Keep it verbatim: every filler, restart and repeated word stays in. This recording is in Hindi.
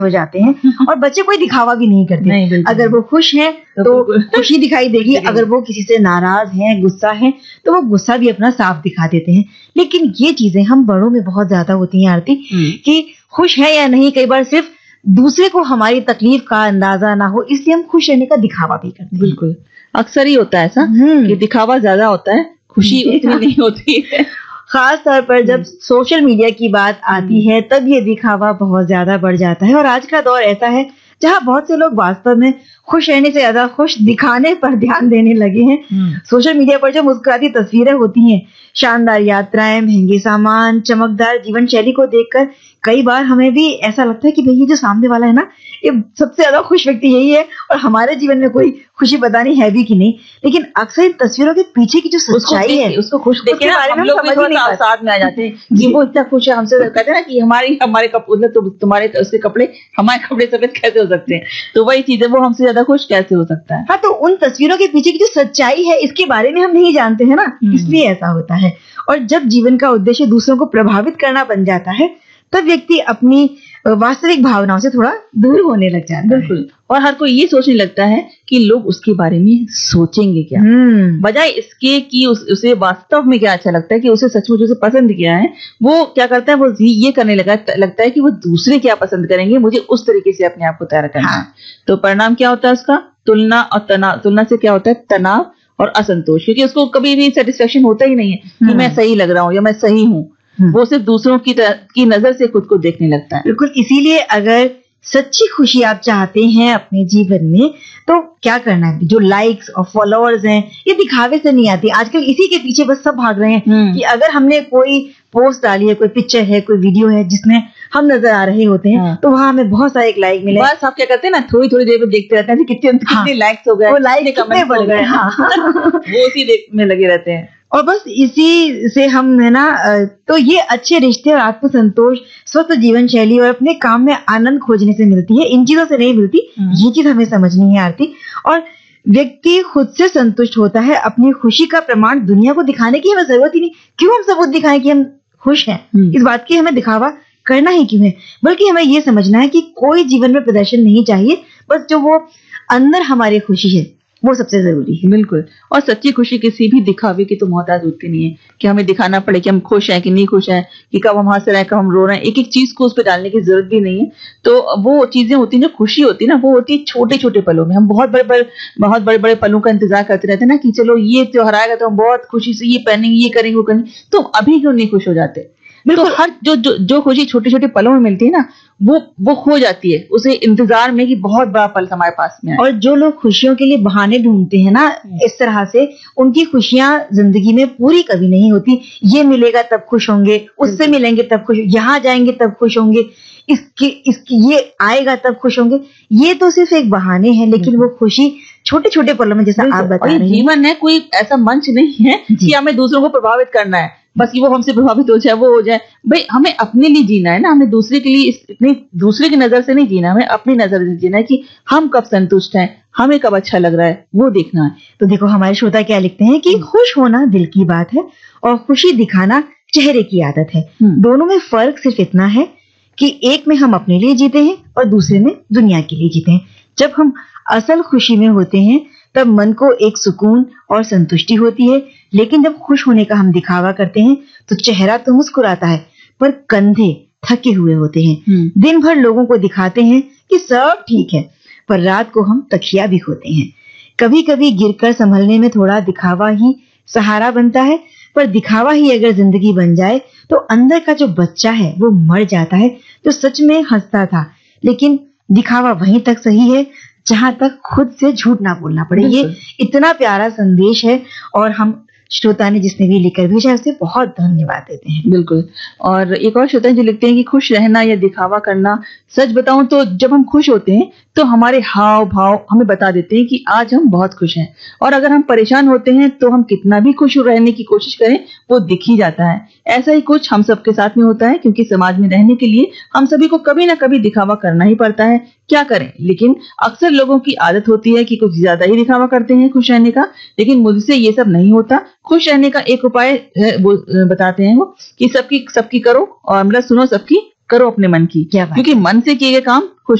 हो जाते हैं और बच्चे कोई दिखावा भी नहीं करते। नहीं, अगर वो खुश हैं तो खुशी दिखाई देगी, अगर वो किसी से नाराज हैं, गुस्सा है, तो वो गुस्सा भी अपना साफ दिखा देते हैं। लेकिन ये चीजें हम बड़ों में बहुत ज्यादा होती हैं आरती, कि खुश है या नहीं, कई बार सिर्फ दूसरे को हमारी तकलीफ का अंदाजा ना हो इसलिए हम खुश रहने का दिखावा भी करते हैं। बिल्कुल, अक्सर ही होता है ऐसा कि दिखावा ज्यादा होता है, खुशी उतनी नहीं होती है। खास तौर पर जब सोशल मीडिया की बात आती है तब ये दिखावा बहुत ज्यादा बढ़ जाता है। और आज का दौर ऐसा है जहां बहुत से लोग वास्तव में खुश रहने से ज्यादा खुश दिखाने पर ध्यान देने लगे हैं। सोशल मीडिया पर जो मुस्कुराती तस्वीरें होती हैं, शानदार यात्राएं, महंगे सामान, चमकदार जीवन शैली को देखकर कई बार हमें भी ऐसा लगता है कि भाई ये जो सामने वाला है ना, ये सबसे ज्यादा खुश व्यक्ति यही है और हमारे जीवन में कोई खुशी पता नहीं है भी कि नहीं। लेकिन अक्सर इन तस्वीरों के पीछे की जो सच्चाई है, उसको खुश देख के हम लोग भी थोड़ा साथ में आ जाते हैं कि वो इतना खुश है हमसे, कहते हैं ना कि हमारी हमारे कपड़े तो तुम्हारे उसके कपड़े हमारे कपड़े सफेद कैसे हो सकते हैं, तो वही चीज है, वो हमसे ज्यादा खुश कैसे हो सकता है। हाँ, तो उन तस्वीरों के पीछे की जो सच्चाई है इसके बारे में हम नहीं जानते हैं ना, इसलिए ऐसा होता है। और जब जीवन का उद्देश्य दूसरों को प्रभावित करना बन जाता है तब व्यक्ति अपनी वास्तविक भावनाओं से थोड़ा दूर होने लग जाता है। बिल्कुल, और हर कोई ये सोचने लगता है कि लोग उसके बारे में सोचेंगे क्या, बजाय इसके कि उस, उसे वास्तव में क्या अच्छा लगता है, कि उसे सचमुच उसे पसंद किया है। वो क्या करता है, वो ये करने लगा लगता है कि वो दूसरे क्या पसंद करेंगे, मुझे उस तरीके से अपने आप को तैयार करना है। तो परिणाम क्या होता है उसका, तुलना और तनाव। तुलना से क्या होता है, तनाव और असंतोष, क्योंकि उसको कभी भी सेटिस्फेक्शन होता ही नहीं है कि मैं सही लग रहा हूँ या मैं सही हूँ। वो सिर्फ दूसरों की की नजर से खुद को देखने लगता है। बिल्कुल, इसीलिए अगर सच्ची खुशी आप चाहते हैं अपने जीवन में तो क्या करना है, जो लाइक्स और फॉलोअर्स हैं ये दिखावे से नहीं आती। आजकल इसी के पीछे बस सब भाग रहे हैं कि अगर हमने कोई पोस्ट डाली है, कोई पिक्चर है, कोई वीडियो है जिसमें हम नजर आ रहे होते हैं, हाँ। तो वहां हमें बहुत सारे एक लाइक मिले। बस आप क्या करते हैं ना, थोड़ी थोड़ी देर में देखते रहते हैं कितने हाँ। कितने लाइक्स हो गए, वो लाइक कितने बढ़ गए, वो उसी देख में लगे रहते हैं। और बस इसी से हम है ना, तो ये अच्छे रिश्ते और आत्मसंतोष, स्वस्थ जीवन शैली और अपने काम में आनंद खोजने से मिलती है, इन चीजों से नहीं मिलती। ये चीज हमें समझनी है आरती। और व्यक्ति खुद से संतुष्ट होता है। अपनी खुशी का प्रमाण दुनिया को दिखाने की हमें जरूरत ही नहीं। क्यों हम सबूत दिखाएं कि हम खुश हैं, इस बात की हमें दिखावा करना ही क्यों है, बल्कि हमें ये समझना है कि कोई जीवन में प्रदर्शन नहीं चाहिए, बस जो वो अंदर हमारी खुशी है वो सबसे जरूरी है। बिल्कुल, और सच्ची खुशी किसी भी दिखावे की तो मोहताज होती नहीं है कि हमें दिखाना पड़े कि हम खुश हैं कि नहीं खुश हैं, कि कब हम हंस रहे हैं, कब हम रो रहे हैं। एक एक चीज को उस पर डालने की जरूरत भी नहीं है। तो वो चीजें होती है, जो खुशी होती है ना, वो होती है छोटे छोटे पलों में। हम बहुत बड़े बड़े बहुत बड़े बड़े पलों का इंतजार करते रहते हैं ना, कि चलो ये त्योहार आएगा तो हम बहुत खुशी से ये पहनेंगे, ये करेंगे, वो करेंगे। तो अभी क्यों नहीं खुश हो जाते? तो हर जो जो जो खुशी छोटे छोटे पलों में मिलती है ना, वो वो खो जाती है उसे इंतजार में कि बहुत बड़ा पल हमारे पास में है। और जो लोग खुशियों के लिए बहाने ढूंढते हैं ना, इस तरह से उनकी खुशियां जिंदगी में पूरी कभी नहीं होती। ये मिलेगा तब खुश होंगे, उससे मिलेंगे तब खुश, यहाँ जाएंगे तब खुश होंगे, इसकी इसकी ये आएगा तब खुश होंगे। ये तो सिर्फ एक बहाने हैं, लेकिन वो खुशी छोटे छोटे पलों में, जैसा आप बता रहे हैं। जीवन है कोई ऐसा मंच नहीं है कि हमें दूसरों को प्रभावित करना है, बस कि वो हमसे प्रभावित हो जाए, वो हो जाए। भाई हमें अपने लिए जीना है ना, हमें दूसरे के लिए इतनी दूसरे की नजर से नहीं जीना, हमें अपनी नजर से जीना है कि हम कब संतुष्ट हैं, हमें कब अच्छा लग रहा है, वो देखना है। तो देखो हमारे श्रोता क्या लिखते हैं कि खुश होना दिल की बात है और खुशी दिखाना चेहरे की आदत है। दोनों में फर्क सिर्फ इतना है कि एक में हम अपने लिए जीते हैं और दूसरे में दुनिया के लिए जीते हैं। जब हम असल खुशी में होते हैं तब मन को एक सुकून और संतुष्टि होती है, लेकिन जब खुश होने का हम दिखावा करते हैं तो चेहरा तो मुस्कुराता है पर कंधे थके हुए होते हैं। दिन भर लोगों को दिखाते हैं कि सब ठीक है, पर रात को हम तकिया भी खोते हैं। कभी कभी गिरकर संभलने में थोड़ा दिखावा ही सहारा बनता है, पर दिखावा ही अगर जिंदगी बन जाए तो अंदर का जो बच्चा है वो मर जाता है, जो सच में हंसता था। लेकिन दिखावा वहीं तक सही है जहां तक खुद से झूठ ना बोलना पड़े। ये इतना प्यारा संदेश है और हम श्रोता ने जिसने भी लिखकर भेजा है उसे बहुत धन्यवाद देते हैं। बिल्कुल, और एक और श्रोता जो लिखते हैं कि खुश रहना या दिखावा करना, सच बताऊं तो जब हम खुश होते हैं तो हमारे हाव भाव हमें बता देते हैं कि आज हम बहुत खुश हैं, और अगर हम परेशान होते हैं तो हम कितना भी खुश रहने की कोशिश करें वो दिख ही जाता है। ऐसा ही कुछ हम सबके साथ में होता है, क्योंकि समाज में रहने के लिए हम सभी को कभी ना कभी दिखावा करना ही पड़ता है। क्या करें, लेकिन अक्सर लोगों की आदत होती है कि कुछ ज्यादा ही दिखावा करते हैं खुश रहने का, लेकिन मुझसे ये सब नहीं होता। खुश रहने का एक उपाय है, वो बताते हैं वो कि सबकी सबकी करो और मतलब सुनो सबकी करो अपने मन की, क्या बात क्योंकि मन से किए गए काम खुश